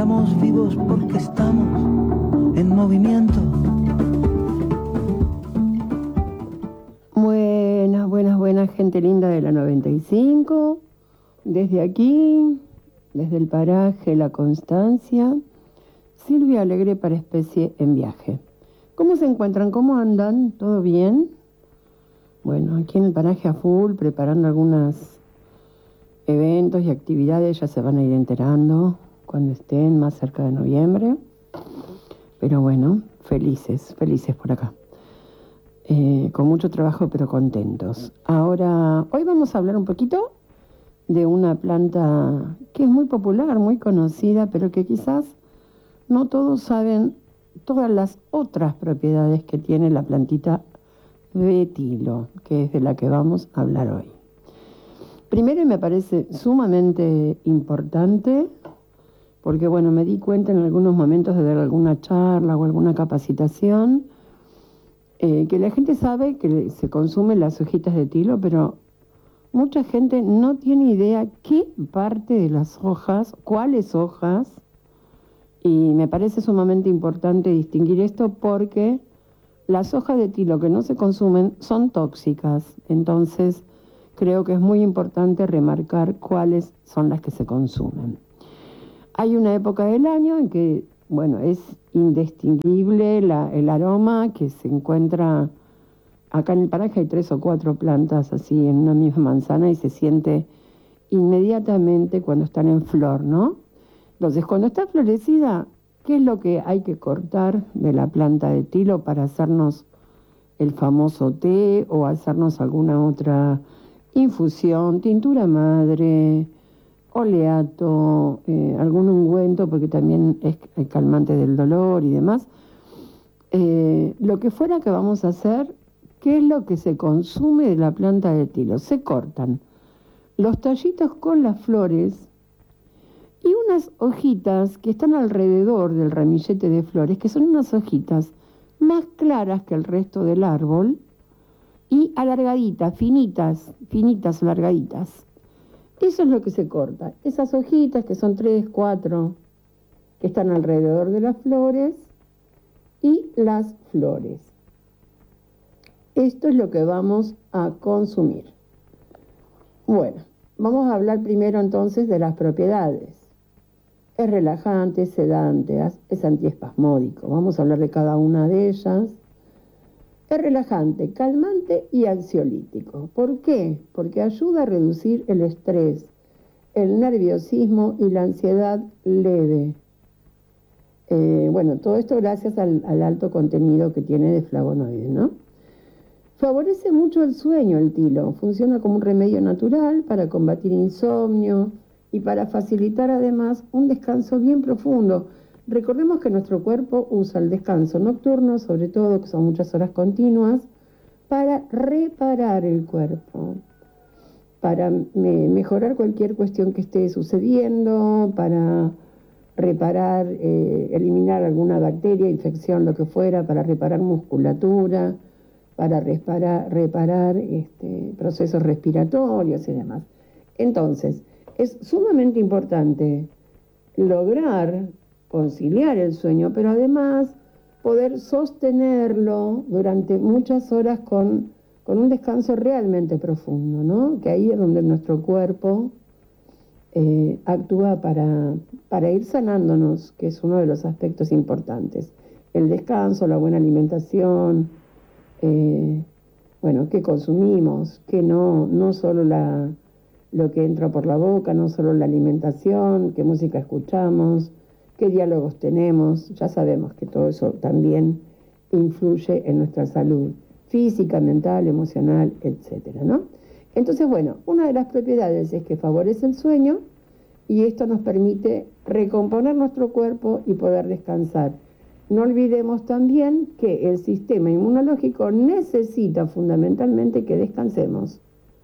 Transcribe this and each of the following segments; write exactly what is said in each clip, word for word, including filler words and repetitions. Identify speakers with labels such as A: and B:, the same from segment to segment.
A: Estamos vivos porque estamos en movimiento.
B: Buenas, buenas, buenas, gente linda de la noventa y cinco. Desde aquí, desde el paraje La Constancia, Silvia Alegre para Especie en Viaje. ¿Cómo se encuentran? ¿Cómo andan? ¿Todo bien? Bueno, aquí en el paraje a full, preparando algunos eventos y actividades, ya se van a ir enterando cuando estén más cerca de noviembre. Pero bueno, felices, felices por acá. Eh, con mucho trabajo, pero contentos. Ahora, hoy vamos a hablar un poquito de una planta que es muy popular, muy conocida, pero que quizás no todos saben todas las otras propiedades que tiene la plantita de tilo, que es de la que vamos a hablar hoy. Primero, me parece sumamente importante, porque bueno, me di cuenta en algunos momentos de dar alguna charla o alguna capacitación, eh, que la gente sabe que se consumen las hojitas de tilo, pero mucha gente no tiene idea qué parte de las hojas, cuáles hojas, y me parece sumamente importante distinguir esto porque las hojas de tilo que no se consumen son tóxicas, entonces creo que es muy importante remarcar cuáles son las que se consumen. Hay una época del año en que, bueno, es indistinguible la, el aroma que se encuentra. Acá en el paraje hay tres o cuatro plantas así en una misma manzana y se siente inmediatamente cuando están en flor, ¿no? Entonces, cuando está florecida, ¿qué es lo que hay que cortar de la planta de tilo para hacernos el famoso té o hacernos alguna otra infusión, tintura madre, oleato, eh, algún ungüento, porque también es el calmante del dolor y demás? Eh, lo que fuera que vamos a hacer, ¿qué es lo que se consume de la planta de tilo? Se cortan los tallitos con las flores y unas hojitas que están alrededor del ramillete de flores, que son unas hojitas más claras que el resto del árbol y alargaditas, finitas, finitas, alargaditas. Eso es lo que se corta. Esas hojitas que son tres, cuatro, que están alrededor de las flores y las flores. Esto es lo que vamos a consumir. Bueno, vamos a hablar primero entonces de las propiedades. Es relajante, es sedante, es antiespasmódico. Vamos a hablar de cada una de ellas. Es relajante, calmante y ansiolítico. ¿Por qué? Porque ayuda a reducir el estrés, el nerviosismo y la ansiedad leve. Eh, bueno, todo esto gracias al, al alto contenido que tiene de flavonoides, ¿no? Favorece mucho el sueño el tilo, funciona como un remedio natural para combatir insomnio y para facilitar además un descanso bien profundo. Recordemos que nuestro cuerpo usa el descanso nocturno, sobre todo, que son muchas horas continuas, para reparar el cuerpo, para me, mejorar cualquier cuestión que esté sucediendo, para reparar, eh, eliminar alguna bacteria, infección, lo que fuera, para reparar musculatura, para reparar, reparar este, procesos respiratorios y demás. Entonces, es sumamente importante lograr conciliar el sueño, pero además poder sostenerlo durante muchas horas con, con un descanso realmente profundo, ¿no? Que ahí es donde nuestro cuerpo eh, actúa para, para ir sanándonos, que es uno de los aspectos importantes. El descanso, la buena alimentación, eh, bueno, qué consumimos, qué no, no solo la, lo que entra por la boca, no solo la alimentación, qué música escuchamos, qué diálogos tenemos. Ya sabemos que todo eso también influye en nuestra salud física, mental, emocional, etcétera, ¿no? Entonces, bueno, una de las propiedades es que favorece el sueño y esto nos permite recomponer nuestro cuerpo y poder descansar. No olvidemos también que el sistema inmunológico necesita fundamentalmente que descansemos.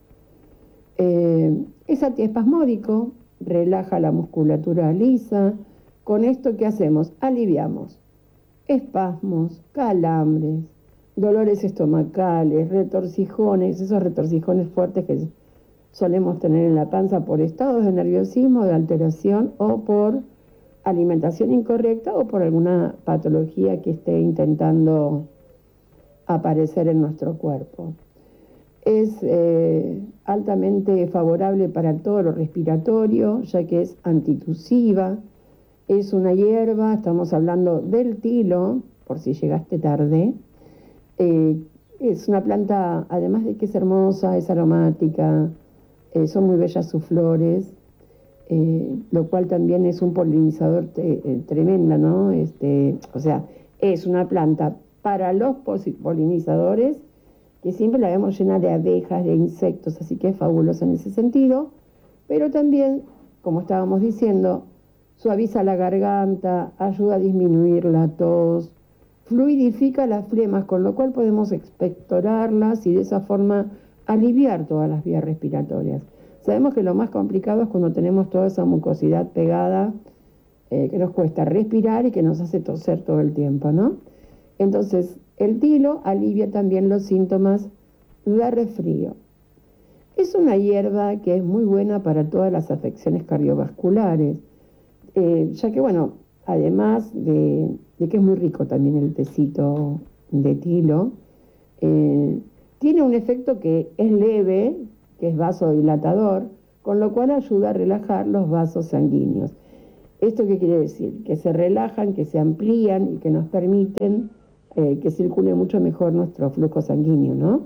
B: Eh, es antiespasmódico, relaja la musculatura lisa. Con esto, ¿qué hacemos? Aliviamos espasmos, calambres, dolores estomacales, retorcijones, esos retorcijones fuertes que solemos tener en la panza por estados de nerviosismo, de alteración o por alimentación incorrecta o por alguna patología que esté intentando aparecer en nuestro cuerpo. Es eh, altamente favorable para todo lo respiratorio, ya que es antitusiva. Es una hierba, estamos hablando del tilo, por si llegaste tarde. Eh, es una planta, además de que es hermosa, es aromática, eh, son muy bellas sus flores, eh, lo cual también es un polinizador te, eh, tremenda, ¿no? Este, o sea, es una planta para los polinizadores, que siempre la vemos llena de abejas, de insectos, así que es fabulosa en ese sentido, pero también, como estábamos diciendo, suaviza la garganta, ayuda a disminuir la tos, fluidifica las flemas, con lo cual podemos expectorarlas y de esa forma aliviar todas las vías respiratorias. Sabemos que lo más complicado es cuando tenemos toda esa mucosidad pegada, eh, que nos cuesta respirar y que nos hace toser todo el tiempo, ¿no? Entonces, el tilo alivia también los síntomas de resfrío. Es una hierba que es muy buena para todas las afecciones cardiovasculares, eh, ya que, bueno, además de, de que es muy rico también el tecito de tilo, eh, tiene un efecto que es leve, que es vasodilatador, con lo cual ayuda a relajar los vasos sanguíneos. ¿Esto qué quiere decir? Que se relajan, que se amplían y que nos permiten eh, que circule mucho mejor nuestro flujo sanguíneo, ¿no?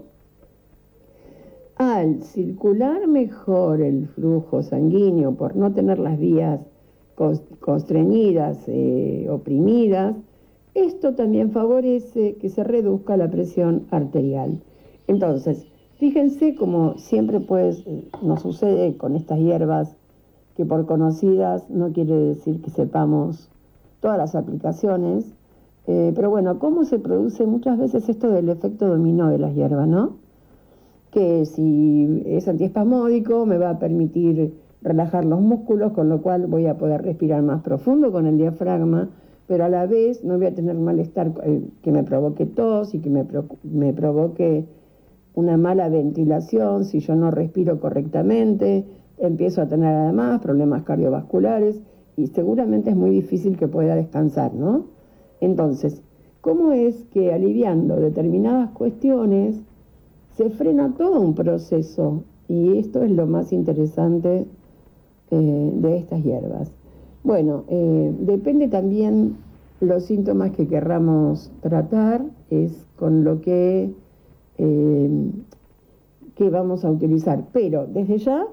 B: Al circular mejor el flujo sanguíneo por no tener las vías constreñidas, eh, oprimidas, esto también favorece que se reduzca la presión arterial. Entonces, fíjense como siempre pues nos sucede con estas hierbas, que por conocidas no quiere decir que sepamos todas las aplicaciones, eh, pero bueno, cómo se produce muchas veces esto del efecto dominó de las hierbas, ¿no? Que si es antiespasmódico me va a permitir relajar los músculos, con lo cual voy a poder respirar más profundo con el diafragma, pero a la vez no voy a tener malestar eh, que me provoque tos y que me, pro, me provoque una mala ventilación si yo no respiro correctamente. Empiezo a tener además problemas cardiovasculares y seguramente es muy difícil que pueda descansar, ¿no? Entonces, ¿cómo es que aliviando determinadas cuestiones se frena todo un proceso? Y esto es lo más interesante eh, de estas hierbas. Bueno, eh, depende también los síntomas que querramos tratar, es con lo que, eh, que vamos a utilizar. Pero desde ya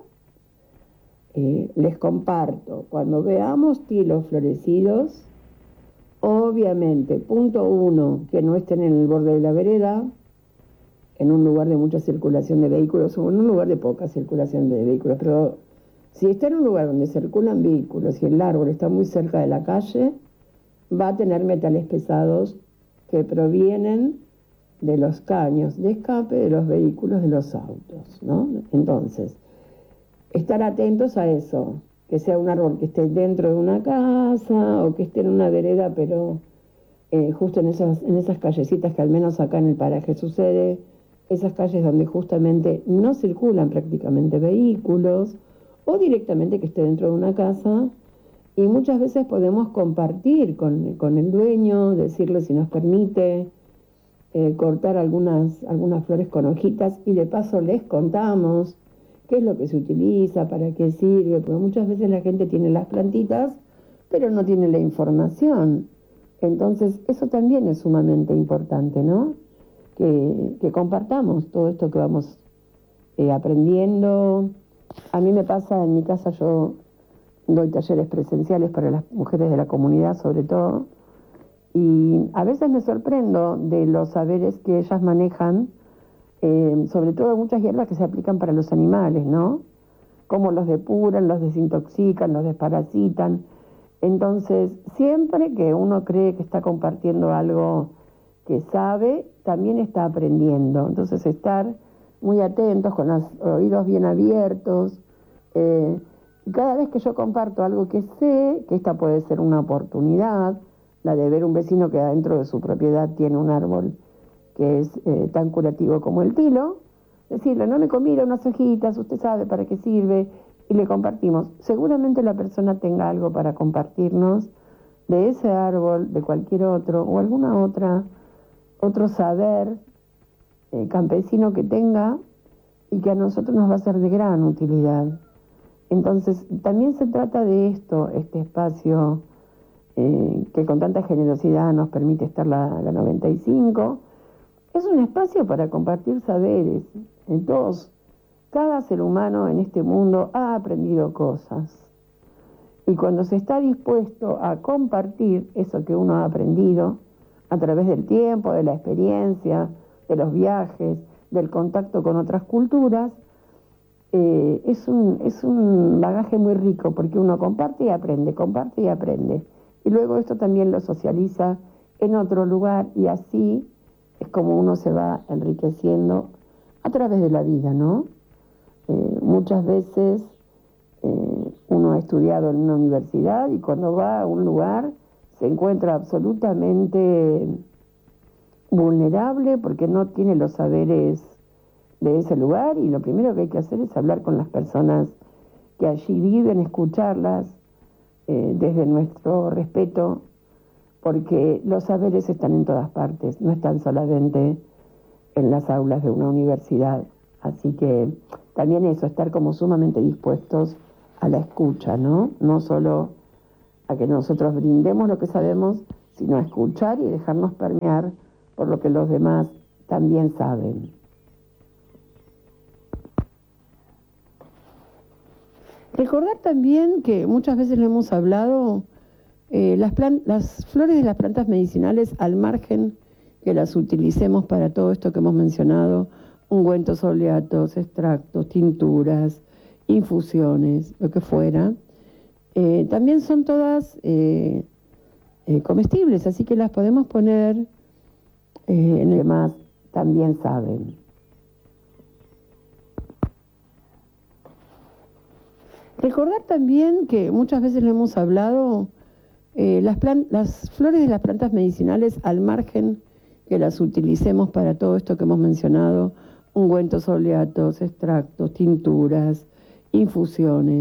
B: eh, les comparto, cuando veamos tilos florecidos, obviamente, punto uno, que no estén en el borde de la vereda, en un lugar de mucha circulación de vehículos o en un lugar de poca circulación de vehículos, pero si está en un lugar donde circulan vehículos y el árbol está muy cerca de la calle, va a tener metales pesados que provienen de los caños de escape de los vehículos de los autos, ¿no? Entonces, estar atentos a eso, que sea un árbol que esté dentro de una casa o que esté en una vereda, pero eh, justo en esas, en esas callecitas que al menos acá en el paraje sucede, esas calles donde justamente no circulan prácticamente vehículos, o directamente que esté dentro de una casa, y muchas veces podemos compartir con, con el dueño, decirle si nos permite eh, cortar algunas, algunas flores con hojitas, y de paso les contamos qué es lo que se utiliza, para qué sirve, porque muchas veces la gente tiene las plantitas, pero no tiene la información. Entonces, eso también es sumamente importante, ¿no? Que, que compartamos todo esto que vamos eh, aprendiendo. A mí me pasa, en mi casa yo doy talleres presenciales para las mujeres de la comunidad sobre todo, y a veces me sorprendo de los saberes que ellas manejan, eh, sobre todo muchas hierbas que se aplican para los animales, ¿no? Cómo los depuran, los desintoxican, los desparasitan. Entonces, siempre que uno cree que está compartiendo algo que sabe, también está aprendiendo. Entonces, estar muy atentos, con los oídos bien abiertos. Eh, y cada vez que yo comparto algo que sé, que esta puede ser una oportunidad, la de ver un vecino que dentro de su propiedad tiene un árbol que es eh, tan curativo como el tilo, decirle, no me comí unas hojitas, usted sabe para qué sirve, y le compartimos. Seguramente la persona tenga algo para compartirnos de ese árbol, de cualquier otro, o alguna otra, otro saber eh, campesino que tenga y que a nosotros nos va a ser de gran utilidad. Entonces, también se trata de esto, este espacio eh, que con tanta generosidad nos permite estar la, la noventa y cinco, es un espacio para compartir saberes. En todos, cada ser humano en este mundo ha aprendido cosas. Y cuando se está dispuesto a compartir eso que uno ha aprendido, a través del tiempo, de la experiencia, de los viajes, del contacto con otras culturas, eh, es un, es un bagaje muy rico, porque uno comparte y aprende, comparte y aprende. Y luego esto también lo socializa en otro lugar, y así es como uno se va enriqueciendo a través de la vida, ¿no? Eh, muchas veces eh, uno ha estudiado en una universidad y cuando va a un lugar se encuentra absolutamente vulnerable porque no tiene los saberes de ese lugar, y lo primero que hay que hacer es hablar con las personas que allí viven, escucharlas eh, desde nuestro respeto, porque los saberes están en todas partes, no están solamente en las aulas de una universidad. Así que también eso, estar como sumamente dispuestos a la escucha, ¿no? No solo a que nosotros brindemos lo que sabemos, sino a escuchar y dejarnos permear por lo que los demás también saben. Recordar también que muchas veces le hemos hablado, eh, las, plan- las flores de las plantas medicinales, al margen que las utilicemos para todo esto que hemos mencionado, ungüentos, oleatos, extractos, tinturas, infusiones, lo que fuera, eh, también son todas eh, eh, comestibles, así que las podemos poner eh, en el más también saben. Recordar también que muchas veces le hemos hablado, eh, las, plan- las flores de las plantas medicinales, al margen que las utilicemos para todo esto que hemos mencionado, ungüentos, oleatos, extractos, tinturas, infusiones.